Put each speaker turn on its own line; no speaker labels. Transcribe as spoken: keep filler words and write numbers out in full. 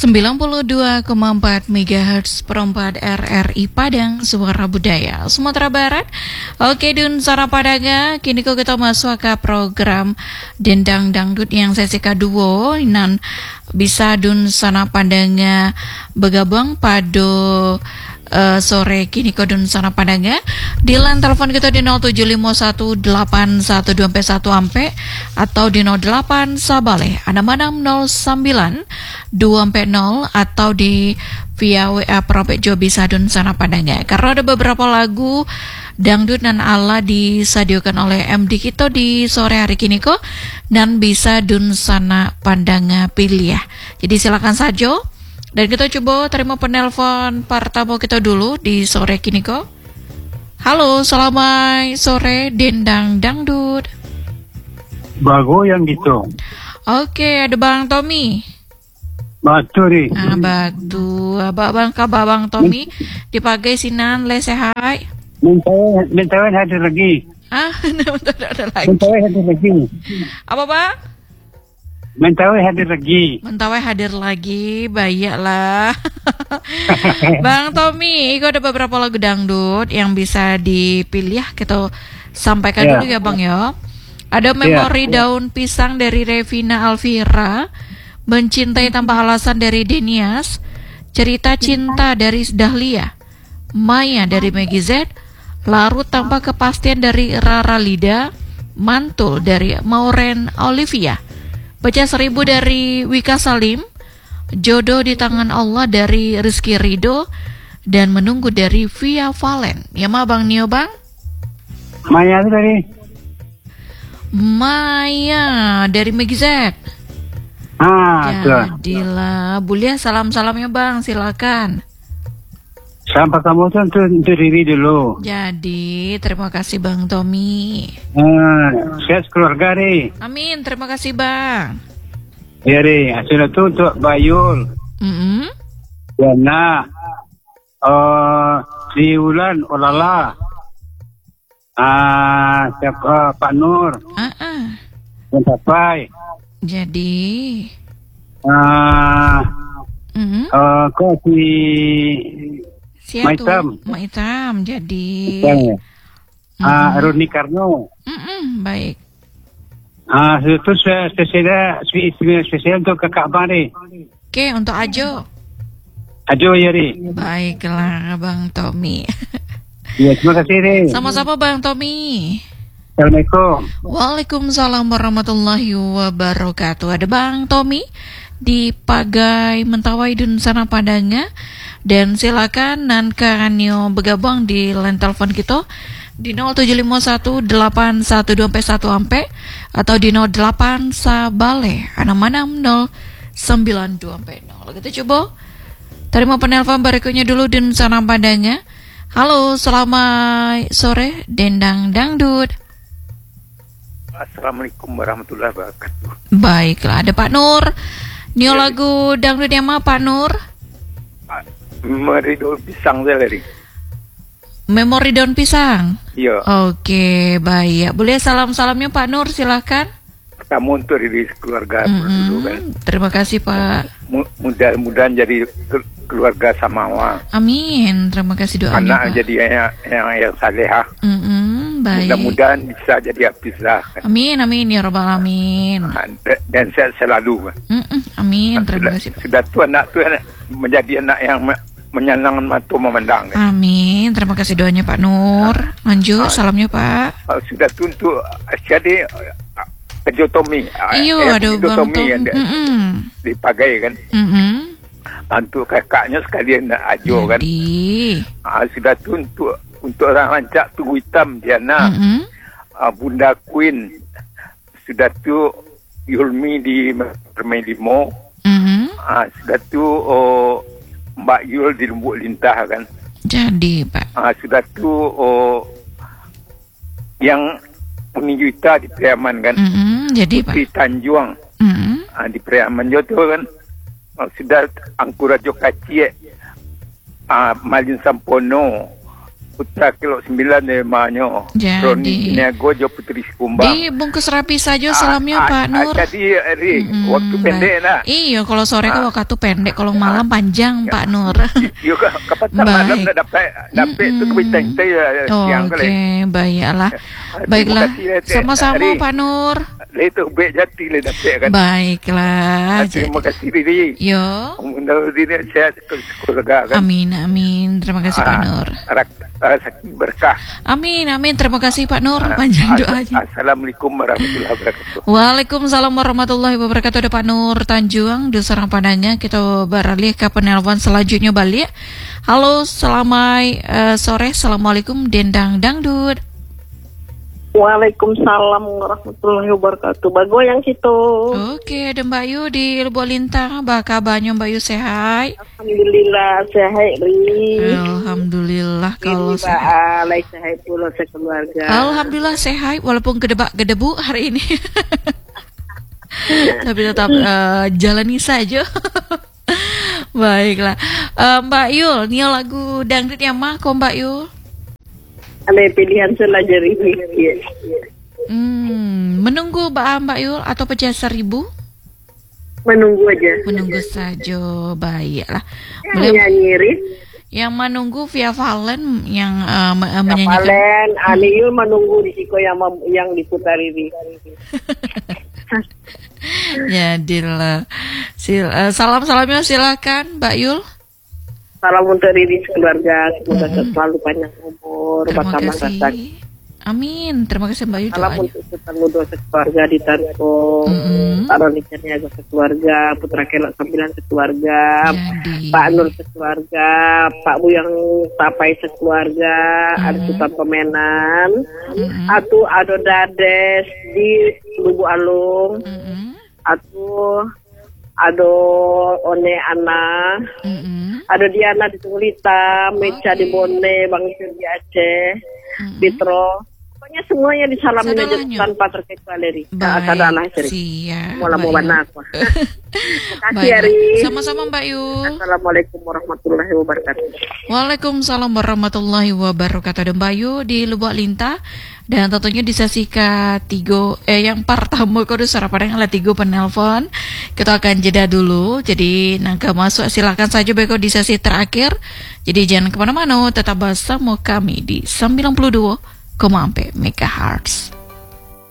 sembilan puluh dua koma empat megahertz perempat R R I Padang, Suara Budaya Sumatera Barat. Oke Dun Sana Padanga, kini kok kita masuk ke program Dendang Dangdut yang sesi kedua. Nan bisa Dun Sana Padanga bergabung pada uh, sore kini kok Dun Sana Padanga di line telepon kita di nol tujuh lima satu delapan satu dua satu ampe atau di nol delapan Sabale enam enam nol sembilan dua nol atau di via W A Propek Jo bisa Dun Sana Padanga. Karena ada beberapa lagu dangdut dan ala disediakan oleh M D kita di sore hari kini kok, dan bisa Dun Sana Padanga pilih ya. Jadi silakan saja. Dan kita coba terima penelpon pertama kita dulu di sore kini kok. Halo, selamat sore Dendang Dangdut.
Bago yang gitu.
Oke, ada Bang Tommy.
Baturi.
Ah, batu. Abang kabar Bang Tommy dipakai sinan le sehat.
Mentawai, mentawai hadir lagi.
Ah, ada lagi.
Mentawai hadir lagi.
Apa Pak?
Mentawai hadir lagi.
Mentawai hadir lagi, bayaklah. Bang Tommy, itu ada beberapa lagu dangdut yang bisa dipilih ya, kita sampaikan yeah. dulu ya Bang ya. Ada Memori yeah. Daun Pisang dari Revina Alvira, Mencintai Tanpa Alasan dari Denias, Cerita Cinta dari Dahlia, Maya dari Maggie Z, Larut Tanpa Kepastian dari Rara Lida, Mantul dari Maureen Olivia, Baca Seribu dari Wika Salim, Jodoh di Tangan Allah dari Rizky Rido, dan Menunggu dari Via Valen. Ya mah Bang Nio Bang?
Maya dari
Maya dari Maggie Z.
Ah,
jadilah. Boleh salam-salamnya Bang, silakan.
Sampai kamu tuh untuk, untuk diri dulu.
Jadi, terima kasih Bang Tommy.
Ah, sehat keluarga deh.
Amin, terima kasih Bang.
Ya deh, hasil itu untuk Bayul.
Mm-hmm.
Yana, uh, di Ulan, Olala. Ah, siapa Pak Nur.
Ah, ah.
Dan Tapai.
Jadi,
ah,
mm-hmm.
uh, kok si
Maitam, Maitam, jadi
ya. Ah, mm-hmm. Roni Karno.
Mm-mm, baik.
Ah, itu spesial, spesial, spesial untuk kakak Bari.
Oke, untuk Ajo.
Ajo ya ri.
Baiklah, Bang Tommy.
Ya, terima kasih ri.
Sama-sama Bang Tommy.
Assalamualaikum.
Waalaikumsalam warahmatullahi wabarakatuh. Ada Bang Tommy di Pagai Mentawai Dun Sana Padanga. Dan silakan Nankanyo bergabung di line telepon kita di nol tujuh lima satu delapan satu dua satu ampe atau di nol delapan Sabale enam enam nol sembilan dua nol. Kita coba terima penelpon berikutnya dulu Dun Sana Padanga. Halo, selamat sore Dendang Dangdut.
Assalamualaikum warahmatullahi wabarakatuh.
Baiklah, ada Pak Nur. Nio ya, lagu dangdut yang mana Pak Nur?
Memori Daun Pisang saya lari.
Memori Daun Pisang?
Iya.
Oke, baik. Boleh salam-salamnya Pak Nur, silakan.
Pertama untuk diri keluarga mm-hmm. dulu kan.
Terima kasih Pak.
Mudah-mudahan jadi keluarga samawa.
Amin. Terima kasih doanya
anak
Pak.
Anak jadi yang yang, yang salehah.
Mm-hmm. Baik.
Mudah-mudahan bisa jadi hafizah.
Kan? Amin, amin ya rabbal alamin.
Dan sehat selalu.
Mm-mm, amin. Terima kasih.
Sudah tu anak tu menjadi anak yang menyenangkan mata memandang. Kan?
Amin. Terima kasih doanya Pak Nur. Lanjut, ah, salamnya Pak.
Sudah tu untuk jadi kejotomi.
Iya, ada Bang Tom.
Yang dipakai kan.
Mm-hmm.
Untuk kakaknya sekalian ajo kan.
Jadi.
Ah, sudah tu untuk untuk orang rancak Tugu Hitam Diana, mm-hmm. uh, Bunda Queen, sudah tu Yulmi di Permain Limo,
mm-hmm.
uh, sudah tu oh, Mbak Yul di Lumbuk Lintah kan.
Jadi Pak.
Uh, sudah tu oh, yang Uni Juita di Priaman kan.
Mm-hmm. Jadi
Putri
Pak.
Tanjuang
mm-hmm.
uh, di Priaman juga kan. Uh, sudah Angkura Jokacie, uh, Malin Sampono, putra kilo sembilan ya manyo.
Jadi
Roni Niago jo Putri Sikumbang.
Dibungkus rapi saja salamnya
ah,
Pak Nur.
Ah, jadi Eri,
Mm-mm,
waktu pendek
baik.
nah.
Iya, kalau sore kan
Ah.
waktu pendek, kalau malam panjang Pak Nur.
Yo kapan malam dah dapat dapat tu kebitan saya siang
Oke,
kali.
baiklah.
Terima
Baiklah.
kasih, Ete.
Sama-sama
Ari.
Pak Nur.
Itu baik jati le dapat kan.
Baiklah.
Terima kasih Riri.
Yo.
Mudah diri sehat ke keluarga kan.
Amin, amin. Terima kasih Pak Nur.
Saking berkah.
Amin, amin. Terima kasih Pak Nur. Panjang doanya.
Assalamualaikum warahmatullahi wabarakatuh.
Waalaikumsalam warahmatullahi wabarakatuh. Ada Pak Nur Tanjuang di Serang Padangnya. Kita beralih ke penelpon selanjutnya balik. Halo, selamat uh, sore. Assalamualaikum Dendang Dangdut.
Waalaikumsalam warahmatullahi wabarakatuh. Bago yang situ.
Oke, ada Mbak Yu di Lubuk Lintang. Baka banyak Mbak Yu sehat.
Alhamdulillah sehat Ri.
Alhamdulillah kalau
Ini
sehat.
Alai sehat pula sekeluarga.
Alhamdulillah sehat walaupun gedebak gedebu hari ini. Tapi tetap uh, jalani saja. Baiklah. Uh, Mbak Yul, nih lagu dangdut yang mah kok Mbak Yul?
Ada pilihan selanjutnya ini. Ya.
Hmm, menunggu Mbak Mbak Yul atau pecah seribu?
Menunggu aja.
Menunggu saja, baiklah.
Yang
Boleh
nyanyi Ri.
yang menunggu via Valen yang uh, me- uh,
Yang
menyanyikan.
Valen, Aliul menunggu di siko yang mem- yang diputar ini.
Jadilah. Sil- uh, salam-salamnya silakan Mbak Yul.
Salam untuk Riri sekeluarga, semoga mm-hmm. selalu panjang umur,
Terima
bertambah
kasih.
rasa.
Amin. Terima kasih Mbak Yu
Salam
doanya.
untuk ketemu dua sekeluarga di Tarko,
Mm-hmm.
Pak Roni Cerniaga sekeluarga, Putra Kelok Sembilan sekeluarga,
Jadi.
Pak Nur sekeluarga, Pak Buyang Tapai sekeluarga,
Mm-hmm.
ada Sultan Pemenan,
Mm-hmm.
Atu Ado Dades di Lubuk Alung,
Mm-hmm.
Atu Ado One Ana,
Mm-hmm.
Ado Diana di Tunglita, Meca di Bone, Bang Sir di Aceh,
Mm-hmm.
Pitro. Pokoknya semuanya disalamin aja
Sadolanya.
tanpa terkecuali.
Baik,
Sadalah Sri.
siap.
Mula mau
Baik.
banak. Terima kasih
Baik.
Ari.
Sama-sama Mbak Yu.
Assalamualaikum warahmatullahi wabarakatuh.
Waalaikumsalam warahmatullahi wabarakatuh. Dan Mbak Yu di Lubuk Lintah. Dan tentunya di sesi ketiga eh yang pertama kode sarapan yang tiga penelpon. Kita akan jeda dulu. Jadi nangka masuk silakan saja Beko di sesi terakhir. Jadi jangan kemana-mana, tetap bersama kami di sembilan puluh dua koma empat megahertz.